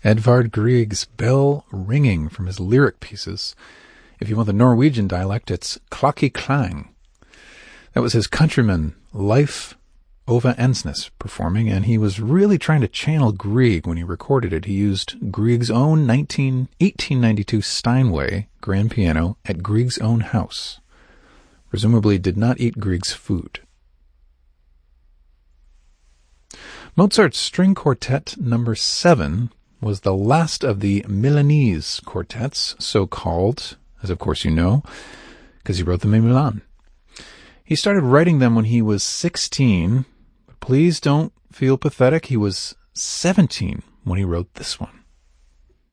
Edvard Grieg's bell ringing from his lyric pieces. If you want the Norwegian dialect, it's klokke klang. That was his countryman, Leif Ove Ensnes, performing, and he was really trying to channel Grieg when he recorded it. He used Grieg's own 1892 Steinway grand piano at Grieg's own house. Presumably did not eat Grieg's food. Mozart's String Quartet No. 7 was the last of the Milanese quartets, so called, as of course you know, because he wrote them in Milan. He started writing them when he was 16, but please don't feel pathetic. He was 17 when he wrote this one.